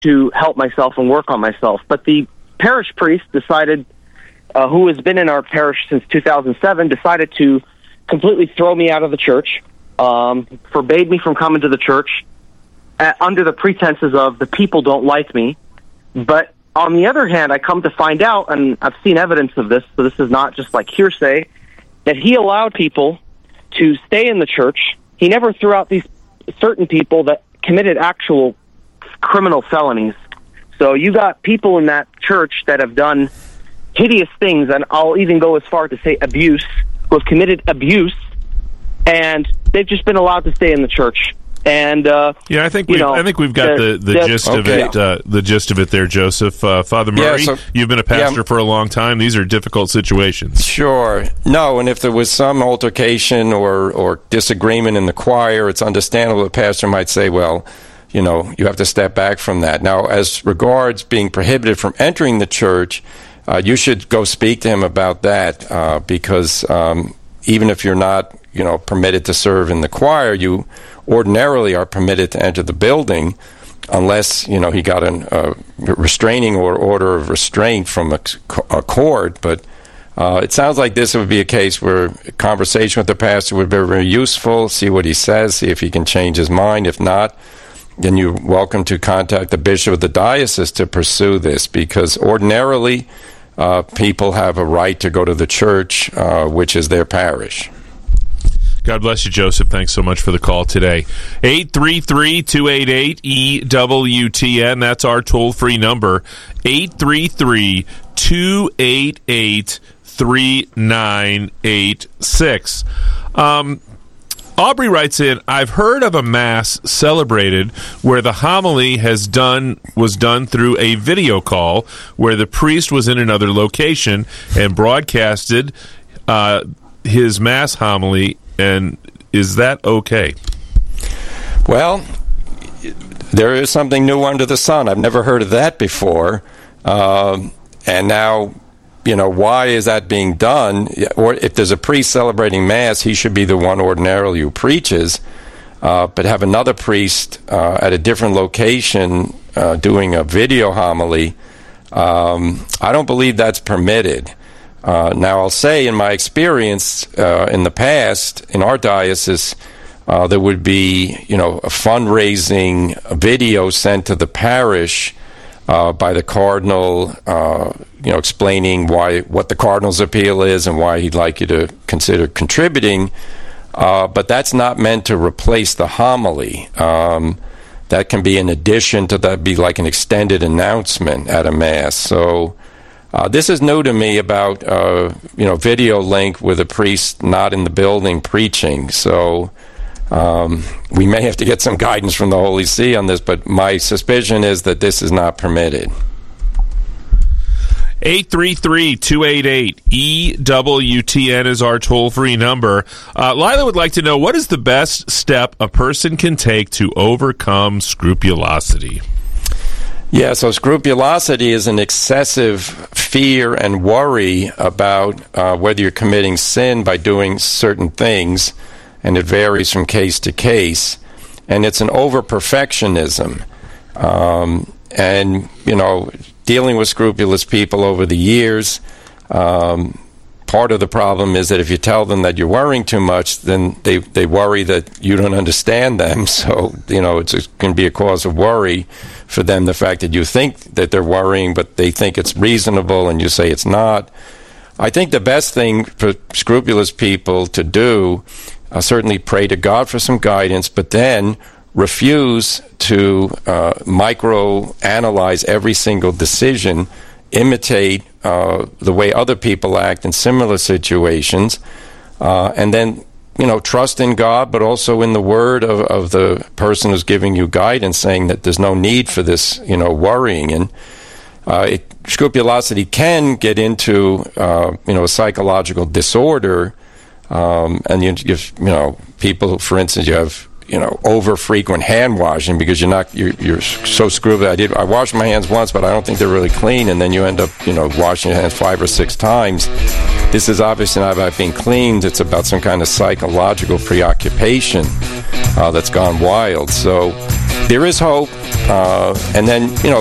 to help myself and work on myself. But the parish priest decided, who has been in our parish since 2007, decided to completely throw me out of the church, forbade me from coming to the church under the pretenses of the people don't like me. But on the other hand, I come to find out, and I've seen evidence of this, so this is not just like hearsay, that he allowed people to stay in the church. He never threw out these certain people that committed actual criminal felonies. So you got people in that church that have done hideous things, and I'll even go as far to say abuse, who have committed abuse, and they've just been allowed to stay in the church. And I think we've got the gist of it. The gist of it there, Joseph. Father Murray, you've been a pastor for a long time. These are difficult situations. Sure. No, and if there was some altercation or disagreement in the choir, it's understandable. The pastor might say, well, you have to step back from that. Now, as regards being prohibited from entering the church, you should go speak to him about that because even if you're not, permitted to serve in the choir, you ordinarily are permitted to enter the building unless, he got a restraining or order of restraint from a court. But it sounds like this would be a case where a conversation with the pastor would be very useful, see what he says, see if he can change his mind. If not, then you're welcome to contact the bishop of the diocese to pursue this, because ordinarily people have a right to go to the church, which is their parish. God bless you, Joseph. Thanks so much for the call today. 833-288-EWTN. That's our toll-free number. 833-288-3986. Aubrey writes in, I've heard of a mass celebrated where the homily was done through a video call where the priest was in another location and broadcasted his mass homily. And is that okay? Well, there is something new under the sun. I've never heard of that before. And now, why is that being done? Or if there's a priest celebrating Mass, he should be the one ordinarily who preaches. But have another priest at a different location doing a video homily, I don't believe that's permitted. Now, I'll say in my experience in the past, in our diocese, there would be, a fundraising video sent to the parish by the cardinal, explaining what the cardinal's appeal is and why he'd like you to consider contributing. But that's not meant to replace the homily. That can be in addition to that, be like an extended announcement at a Mass. So this is new to me about, video link with a priest not in the building preaching. So we may have to get some guidance from the Holy See on this, but my suspicion is that this is not permitted. 833-288-EWTN is our toll-free number. Lila would like to know, what is the best step a person can take to overcome scrupulosity? Yeah, so scrupulosity is an excessive fear and worry about whether you're committing sin by doing certain things, and it varies from case to case. And it's an over-perfectionism. And, dealing with scrupulous people over the years, part of the problem is that if you tell them that you're worrying too much, then they worry that you don't understand them. So, it can be a cause of worry for them, the fact that you think that they're worrying, but they think it's reasonable and you say it's not. I think the best thing for scrupulous people to do, certainly pray to God for some guidance, but then refuse to micro-analyze every single decision, imitate the way other people act in similar situations, and then trust in God, but also in the word of the person who's giving you guidance, saying that there's no need for this, worrying. And scrupulosity can get into, a psychological disorder, and you people, for instance, you have, over frequent hand washing because you're so scrupulous. I washed my hands once, but I don't think they're really clean, and then you end up, washing your hands 5 or 6 times. This is obviously not about being cleaned. It's about some kind of psychological preoccupation that's gone wild. So there is hope. And then,